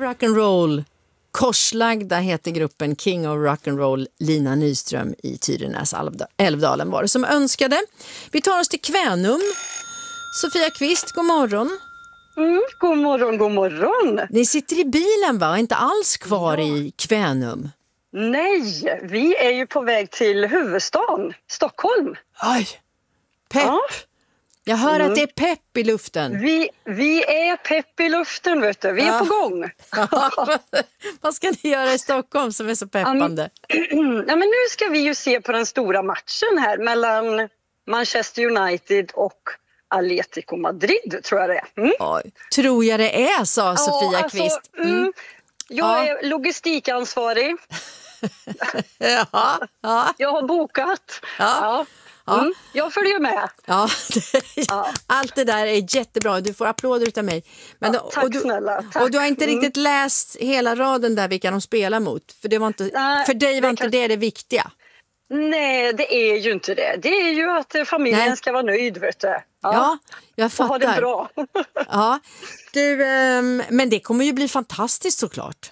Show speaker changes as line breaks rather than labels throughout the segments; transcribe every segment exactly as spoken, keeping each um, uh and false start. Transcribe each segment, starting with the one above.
Rock'n'Roll. Korslagda heter gruppen King of Rock'n'Roll. Lina Nyström i Tyrenäs Älvdalen var det som önskade. Vi tar oss till Kvänum. Sofia Kvist, god morgon.
Mm, god morgon, god morgon.
Ni sitter i bilen va? Inte alls kvar ja. i Kvänum.
Nej, vi är ju på väg till huvudstaden, Stockholm.
Oj, pepp. Ja. Jag hör mm. att det är pepp i luften.
Vi, vi är pepp i luften, vet du. Vi är ja. på gång.
Vad ska ni göra i Stockholm som är så peppande?
Um, ja, men nu ska vi ju se på den stora matchen här mellan Manchester United och Atletico Madrid, tror jag det är. Mm.
Oj, tror jag det är, sa ja, Sofia alltså, Kvist. Mm.
Mm, jag ja. är logistikansvarig.
ja, ja.
Jag har bokat.
Ja.
Ja. Ja. Mm, jag följer med.
Ja, ja, allt det där är jättebra. Du får applåder utav mig. Men,
ja, tack
och du,
snälla. Tack.
Och du har inte
mm.
riktigt läst hela raden där vilka de spelar mot. För, det var inte,
Nej,
för dig var
det
inte
kan...
det det viktiga.
Nej, det är ju inte det. Det är ju att familjen Nej. ska vara nöjd, vet du. Ja,
ja jag fattar.
Och ha det bra.
ja, du, um, men det kommer ju bli fantastiskt såklart.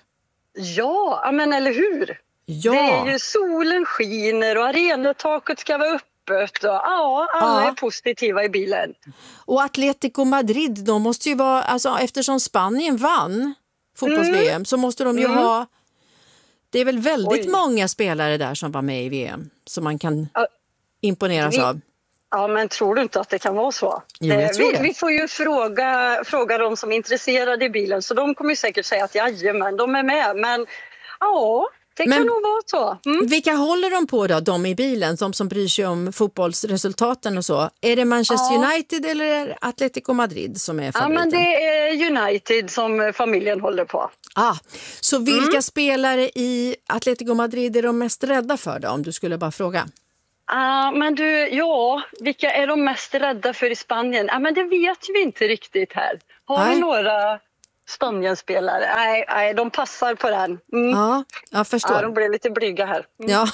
Ja, men eller hur?
Ja.
Det är ju solen skiner och arenataket ska vara uppe. Och, ja, alla ja. är positiva i bilen.
Och Atletico Madrid, de måste ju vara, alltså eftersom Spanien vann fotbolls-V M mm. så måste de ju mm. ha, det är väl väldigt Oj. många spelare där som var med i V M som man kan ja. imponeras
vi,
av.
Ja, men tror du inte att det kan vara så?
Jo, jag tror
vi,
det.
vi får ju fråga, fråga de som är intresserade i bilen, så de kommer ju säkert säga att jajamän, de är med, men ja... Det
Men
kan nog vara så. Mm.
Vilka håller de på då, de i bilen, de som bryr sig om fotbollsresultaten och så? Är det Manchester ja. United eller är det Atletico Madrid som är favoriten?
Ja, men det är United som familjen håller på.
Ah, så vilka
mm.
spelare i Atletico Madrid är de mest rädda för då, om du skulle bara fråga?
Ah, men du, ja, vilka är de mest rädda för i Spanien? Ah, men det vet vi inte riktigt här. Har Nej. vi några... Spanienspelare. Nej, nej, de passar på den. Mm.
Ja, jag förstår.
Ja, de blir lite blyga här. Mm.
Ja,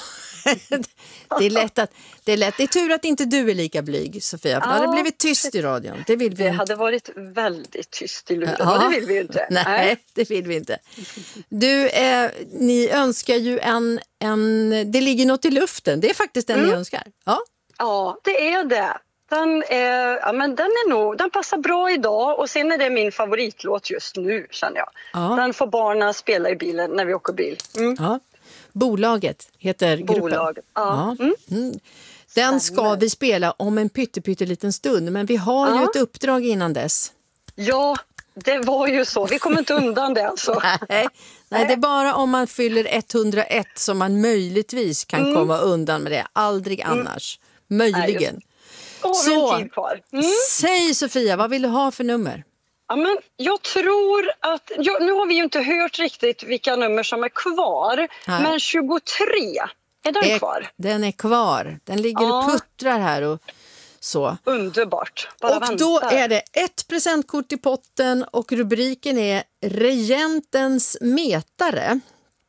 det är lätt att det är lätt. Det är tur att inte du är lika blyg, Sofia, för ja, det hade blivit tyst i radion. Det vill vi
Det
inte.
hade varit väldigt tyst i luren. Ja. Det vill vi inte.
Nej, nej, det vill vi inte. Du, eh, ni önskar ju en, en... Det ligger något i luften. Det är faktiskt den mm. ni önskar. Ja.
Ja, det är det. Den, är, ja, men den, är nog, den passar bra idag och sen är det min favoritlåt just nu, känner jag. Ja. Den får barnen spela i bilen när vi åker bil. Mm.
Ja. Bolaget heter gruppen.
Bolaget, ja.
ja. Mm. Mm. Den ska vi spela om en pytteliten stund, men vi har ja. ju ett uppdrag innan dess.
Ja, det var ju så. Vi kommer inte undan det alltså.
Nej, nej, det är bara om man fyller etthundraett som man möjligtvis kan mm. komma undan med det. Aldrig mm. annars. Möjligen. Nej,
Oh,
så,
tid kvar. Mm.
säg Sofia, vad vill du ha för nummer?
Ja, men jag tror att, ja, nu har vi ju inte hört riktigt vilka nummer som är kvar, Nej. men tjugotre, är den är, kvar?
Den är kvar, den ligger ja. och puttrar här och så.
Underbart, bara
Och
väntar.
Då är det ett presentkort i potten och rubriken är Regentens metare.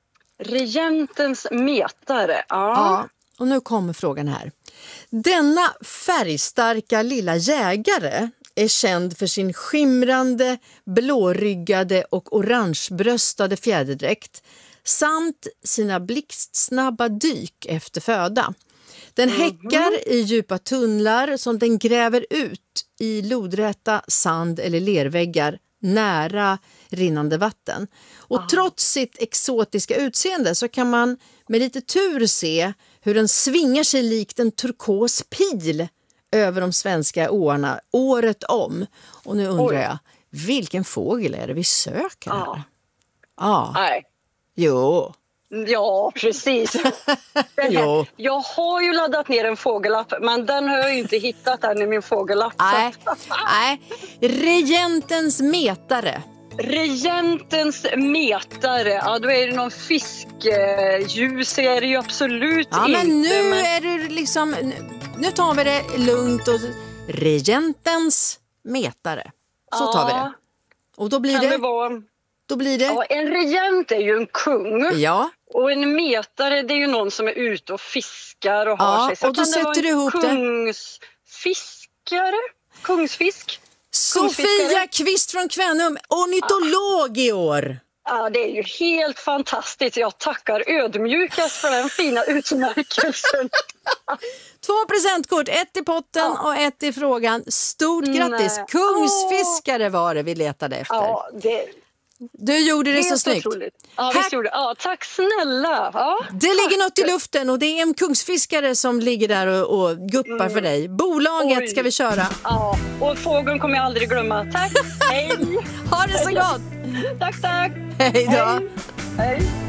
Regentens metare, ja.
ja. Och nu kommer frågan här. Denna färgstarka lilla jägare är känd för sin skimrande, blåryggade och orangebröstade fjäderdräkt samt sina blixtsnabba dyk efter föda. Den häckar mm-hmm. i djupa tunnlar som den gräver ut i lodräta sand- eller lerväggar nära rinnande vatten. Och ah. trots sitt exotiska utseende så kan man med lite tur se hur den svingar sig likt en turkos pil över de svenska åarna året om. Och nu undrar Oj. jag, vilken fågel är det vi söker här?
Ja.
Ah.
Nej.
Jo.
Ja, precis.
jo.
Jag har ju laddat ner en fågelapp, men den har jag ju inte hittat än i min fågelapp.
Nej, Nej. Regentens metare.
Regentens metare, ja då är det någon fiskljus, är det ju absolut
ja,
inte.
Men nu
men...
är det liksom, nu tar vi det lugnt och regentens metare. Så tar ja. vi det. Och då blir
kan
det,
det vara...
då blir det...
Ja, en regent är ju en kung.
Ja.
Och en metare, det är ju någon som är ute och fiskar och har
ja,
sig. Så
och då
kan
sätter du ihop
kungsfiskare? Kungsfisk?
Sofia Kvist från Kvänum, ornitolog i år.
Ja, det är ju helt fantastiskt. Jag tackar ödmjukast för den fina utmärkelsen.
Två presentkort, ett i potten ja. och ett i frågan. Stort grattis! Nej. Kungsfiskare var det vi letade efter.
Ja, det...
Du gjorde det, det så snyggt.
Ja, visst gjorde. Ja, tack snälla. Ja,
det tack. ligger något i luften och det är en kungsfiskare som ligger där och, och guppar mm. för dig. Bolaget Oj. ska vi köra.
Ja, och fågeln kommer jag aldrig glömma. Tack, hej.
Ha det så gott.
Tack, tack.
Hej då.
Hej. Hej.